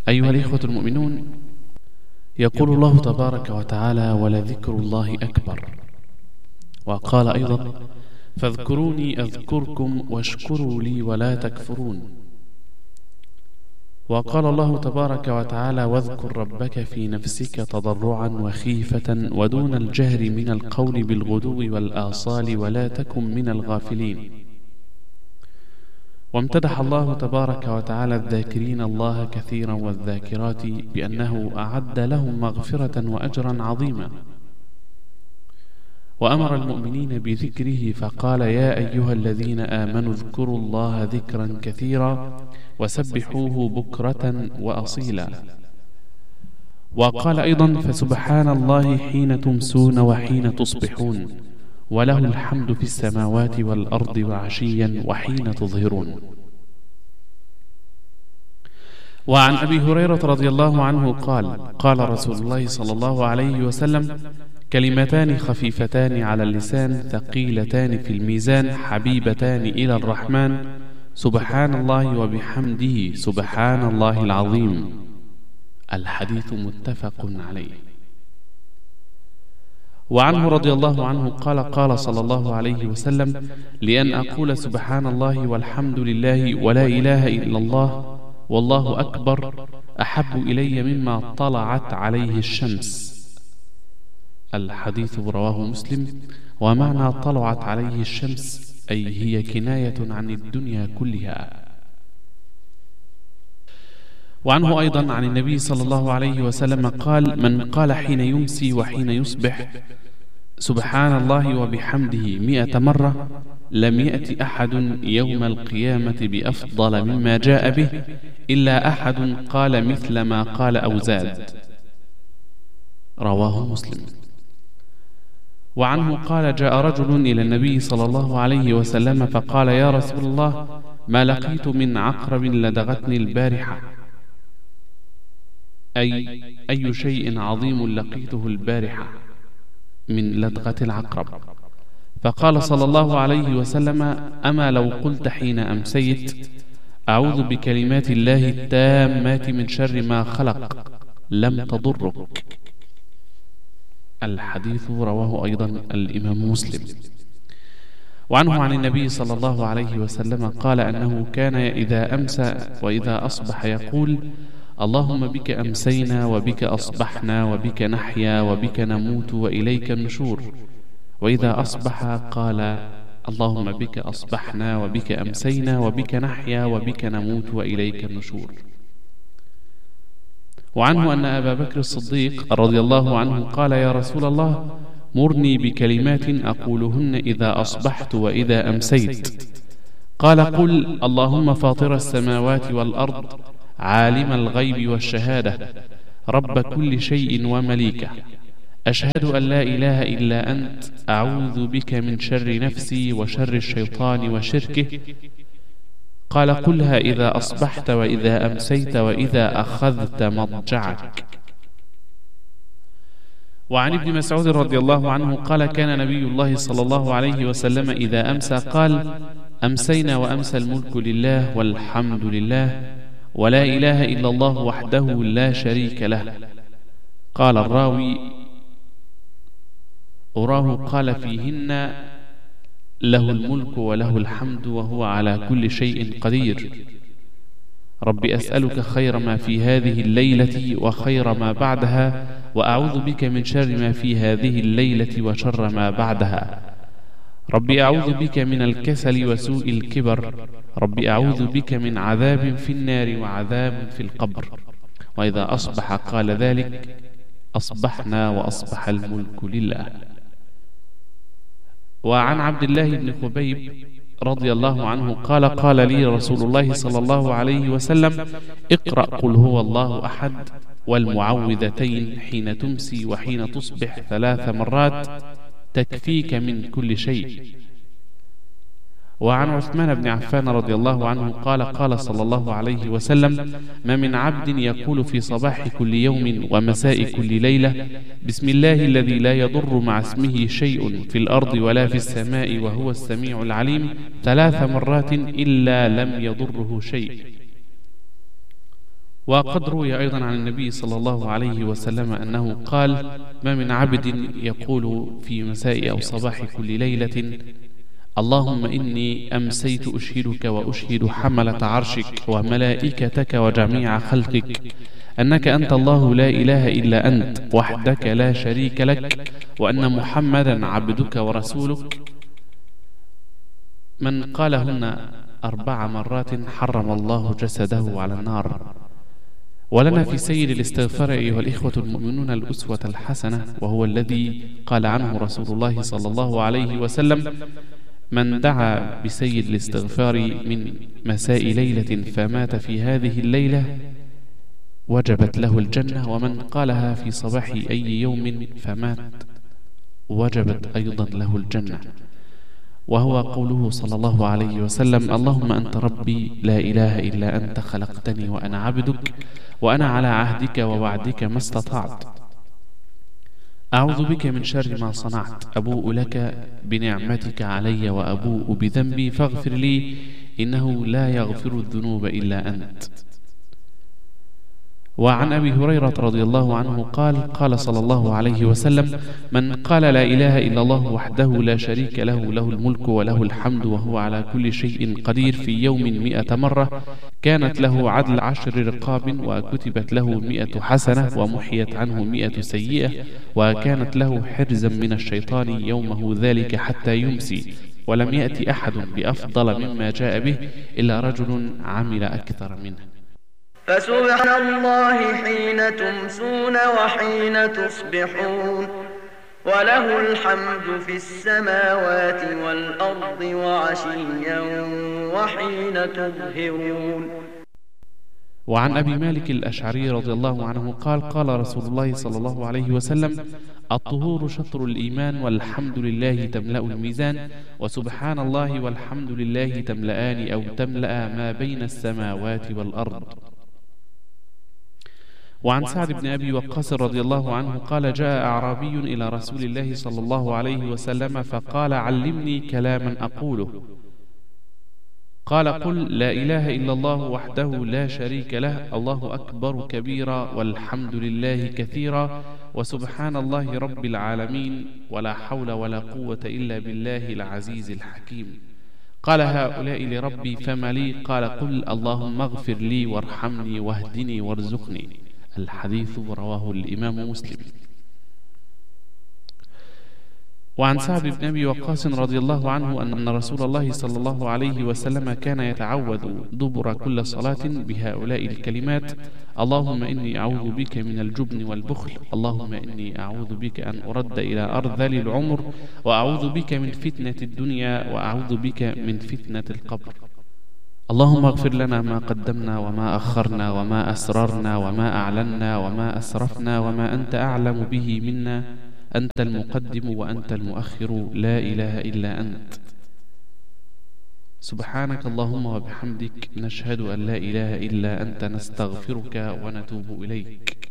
أيها الإخوة المؤمنون، يقول الله تبارك وتعالى: ولذكر الله أكبر. وقال أيضا: فاذكروني أذكركم واشكروا لي ولا تكفرون. وقال الله تبارك وتعالى: واذكر ربك في نفسك تضرعا وخيفة ودون الجهر من القول بالغدو والآصال ولا تكن من الغافلين. وامتدح الله تبارك وتعالى الذاكرين الله كثيرا والذاكرات بأنه أعد لهم مغفرة وأجرا عظيما، وأمر المؤمنين بذكره فقال: يا أيها الذين آمنوا اذكروا الله ذكرا كثيرا وسبحوه بكرة وأصيلا. وقال أيضا: فسبحان الله حين تمسون وحين تصبحون وله الحمد في السماوات والأرض وعشيا وحين تظهرون. وعن أبي هريرة رضي الله عنه قال: قال رسول الله صلى الله عليه وسلم: كلمتان خفيفتان على اللسان ثقيلتان في الميزان حبيبتان إلى الرحمن سبحان الله وبحمده سبحان الله العظيم. الحديث متفق عليه. وعنه رضي الله عنه قال: قال صلى الله عليه وسلم: لأن أقول سبحان الله والحمد لله ولا إله إلا الله والله أكبر أحب إلي مما طلعت عليه الشمس. الحديث رواه مسلم. ومعنى طلعت عليه الشمس أي هي كناية عن الدنيا كلها. وعنه أيضا عن النبي صلى الله عليه وسلم قال: من قال حين يمسي وحين يصبح سبحان الله وبحمده 100 مرة لم يأت أحد يوم القيامة بأفضل مما جاء به إلا أحد قال مثل ما قال أو زاد. رواه مسلم. وعنه قال: جاء رجل إلى النبي صلى الله عليه وسلم فقال: يا رسول الله، ما لقيت من عقرب لدغتني البارحة. أي شيء عظيم لقيته البارحة من لدغة العقرب؟ فقال صلى الله عليه وسلم: أما لو قلت حين أمسيت أعوذ بكلمات الله التامات من شر ما خلق لم تضرك. الحديث رواه أيضا الإمام مسلم. وعنه عن النبي صلى الله عليه وسلم قال أنه كان إذا أمسى وإذا أصبح يقول: اللهم بك أمسينا وبك أصبحنا وبك نحيا وبك نموت وإليك النشور. وإذا أصبح قال: اللهم بك أصبحنا وبك أمسينا وبك نحيا وبك نموت وإليك النشور. وعنه أن أبا بكر الصديق رضي الله عنه قال: يا رسول الله، مرني بكلمات أقولهن إذا أصبحت وإذا أمسيت. قال: قل: اللهم فاطر السماوات والأرض عالم الغيب والشهادة رب كل شيء ومليكه، أشهد أن لا إله إلا أنت، أعوذ بك من شر نفسي وشر الشيطان وشركه. قال: قلها إذا أصبحت وإذا أمسيت وإذا أخذت مضجعك. وعن ابن مسعود رضي الله عنه قال: كان نبي الله صلى الله عليه وسلم إذا أمسى قال: أمسينا وأمسى الملك لله والحمد لله ولا إله إلا الله وحده لا شريك له. قال الراوي: أراه قال فيهن له الملك وله الحمد وهو على كل شيء قدير. رب أسألك خير ما في هذه الليلة وخير ما بعدها، وأعوذ بك من شر ما في هذه الليلة وشر ما بعدها. رب أعوذ بك من الكسل وسوء الكبر. رب أعوذ بك من عذاب في النار وعذاب في القبر. وإذا أصبح قال ذلك: أصبحنا وأصبح الملك لله. وعن عبد الله بن خبيب رضي الله عنه قال: قال لي رسول الله صلى الله عليه وسلم: اقرأ قل هو الله أحد والمعوذتين حين تمسي وحين تصبح 3 مرات تكفيك من كل شيء. وعن عثمان بن عفان رضي الله عنه قال: قال صلى الله عليه وسلم: ما من عبد يقول في صباح كل يوم ومساء كل ليلة بسم الله الذي لا يضر مع اسمه شيء في الأرض ولا في السماء وهو السميع العليم 3 مرات إلا لم يضره شيء. وقد روي أيضا عن النبي صلى الله عليه وسلم أنه قال: ما من عبد يقول في مساء أو صباح كل ليلة: اللهم إني أمسيت أشهدك وأشهد حملة عرشك وملائكتك وجميع خلقك أنك أنت الله لا إله إلا أنت وحدك لا شريك لك، وأن محمدا عبدك ورسولك. من قالهن 4 مرات حرم الله جسده على النار. ولنا في سيد الاستغفار أيها الإخوة المؤمنون الأسوة الحسنة، وهو الذي قال عنه رسول الله صلى الله عليه وسلم: من دعا بسيد الاستغفار من مساء ليلة فمات في هذه الليلة وجبت له الجنة، ومن قالها في صباح أي يوم فمات وجبت أيضا له الجنة. وهو قوله صلى الله عليه وسلم: اللهم أنت ربي لا إله إلا أنت خلقتني وأنا عبدك وأنا على عهدك ووعدك ما استطعت، أعوذ بك من شر ما صنعت، أبوء لك بنعمتك علي وأبوء بذنبي فاغفر لي إنه لا يغفر الذنوب إلا أنت. وعن أبي هريرة رضي الله عنه قال: قال صلى الله عليه وسلم: من قال لا إله إلا الله وحده لا شريك له، له الملك وله الحمد وهو على كل شيء قدير، في يوم 100 مرة كانت له عدل 10 رقاب، وكتبت له 100 حسنة، ومحيت عنه 100 سيئة، وكانت له حرزا من الشيطان يومه ذلك حتى يمسي، ولم يأتي أحد بأفضل مما جاء به إلا رجل عمل أكثر منه. فسبحان الله حين تمسون وحين تصبحون، وله الحمد في السماوات والأرض وعشيا وحين تظهرون. وعن أبي مالك الأشعري رضي الله عنه قال: قال رسول الله صلى الله عليه وسلم: الطهور شطر الإيمان، والحمد لله تملأ الميزان، وسبحان الله والحمد لله تملأان أو تملأ ما بين السماوات والأرض. وعن سعد بن أبي وقاص رضي الله عنه قال: جاء أعرابي إلى رسول الله صلى الله عليه وسلم فقال: علمني كلاما أقوله. قال: قل لا إله إلا الله وحده لا شريك له، الله أكبر كبيرا، والحمد لله كثيرا، وسبحان الله رب العالمين، ولا حول ولا قوة إلا بالله العزيز الحكيم. قال: هؤلاء لربي فما لي؟ قال: قل اللهم اغفر لي وارحمني واهدني وارزقني. الحديث رواه الإمام مسلم. وعن سعد بن أبي وقاص رضي الله عنه أن رسول الله صلى الله عليه وسلم كان يتعوذ دبر كل صلاة بهؤلاء الكلمات: اللهم إني أعوذ بك من الجبن والبخل، اللهم إني أعوذ بك أن أرد إلى أرذل العمر، وأعوذ بك من فتنة الدنيا، وأعوذ بك من فتنة القبر. اللهم اغفر لنا ما قدمنا وما أخرنا وما أسررنا وما أعلنا وما أسرفنا وما أنت أعلم به منا، أنت المقدم وأنت المؤخر، لا إله إلا أنت. سبحانك اللهم وبحمدك، نشهد أن لا إله إلا أنت، نستغفرك ونتوب إليك.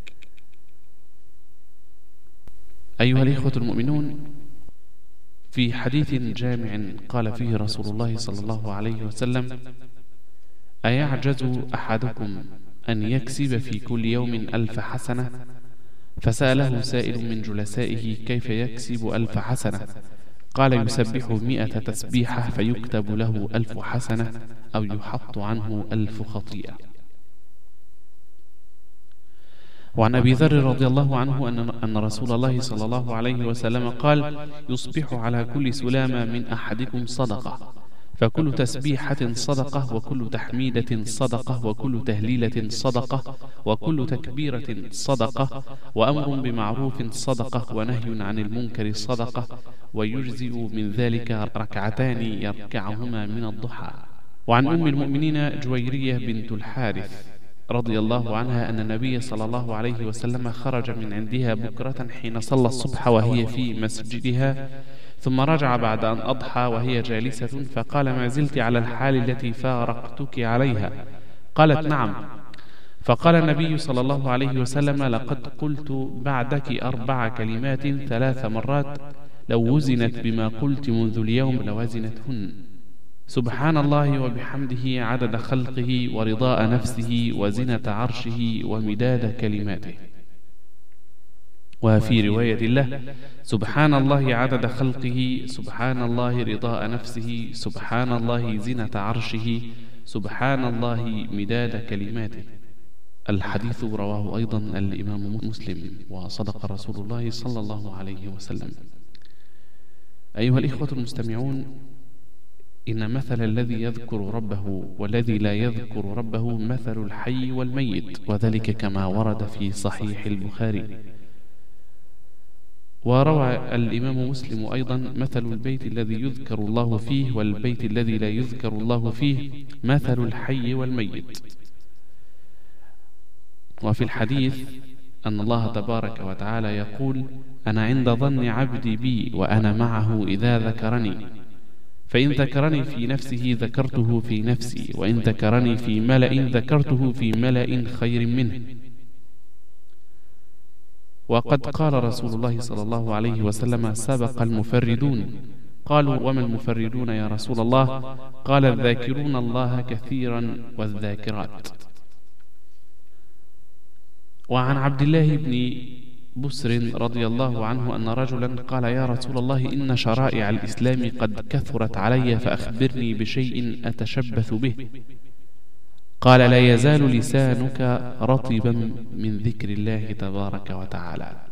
أيها الإخوة المؤمنون، في حديث جامع قال فيه رسول الله صلى الله عليه وسلم: أيعجز أحدكم أن يكسب في كل يوم 1000 حسنة؟ فسأله سائل من جلسائه: كيف يكسب 1000 حسنة؟ قال: يسبح 100 تسبيحة فيكتب له 1000 حسنة، أو يحط عنه 1000 خطيئة. وعن أبي ذر رضي الله عنه أن رسول الله صلى الله عليه وسلم قال: يصبح على كل سلامة من أحدكم صدقة، فكل تسبيحة صدقة، وكل تحميدة صدقة، وكل تهليلة صدقة، وكل تكبيرة صدقة، وأمر بمعروف صدقة، ونهي عن المنكر صدقة، ويجزئ من ذلك 2 يركعهما من الضحى. وعن أم المؤمنين جويرية بنت الحارث رضي الله عنها أن النبي صلى الله عليه وسلم خرج من عندها بكرة حين صلى الصبح وهي في مسجدها، ثم رجع بعد أن أضحى وهي جالسة، فقال: ما زلت على الحال التي فارقتك عليها؟ قالت: نعم. فقال النبي صلى الله عليه وسلم: لقد قلت بعدك 4 كلمات 3 مرات، لو وزنت بما قلت منذ اليوم لوزنتهن. سبحان الله وبحمده عدد خلقه ورضاء نفسه وزنة عرشه ومداد كلماته. وفي رواية له: سبحان الله عدد خلقه، سبحان الله رضاء نفسه، سبحان الله زنة عرشه، سبحان الله مداد كلماته. الحديث رواه أيضا الإمام مسلم، وصدق رسول الله صلى الله عليه وسلم. أيها الإخوة المستمعون، إن مثل الذي يذكر ربه والذي لا يذكر ربه مثل الحي والميت، وذلك كما ورد في صحيح البخاري. وروى الإمام مسلم أيضا: مثل البيت الذي يذكر الله فيه والبيت الذي لا يذكر الله فيه مثل الحي والميت. وفي الحديث أن الله تبارك وتعالى يقول: أنا عند ظن عبدي بي وأنا معه إذا ذكرني، فإن ذكرني في نفسه ذكرته في نفسي، وإن ذكرني في ملأ ذكرته في ملأ خير منه. وقد قال رسول الله صلى الله عليه وسلم: سبق المفردون. قالوا: وما المفردون يا رسول الله؟ قال: الذاكرون الله كثيرا والذاكرات. وعن عبد الله بن بسر رضي الله عنه أن رجلا قال: يا رسول الله، إن شرائع الإسلام قد كثرت علي، فأخبرني بشيء أتشبث به. قال: لا يزال لسانك رطبا من ذكر الله تبارك وتعالى.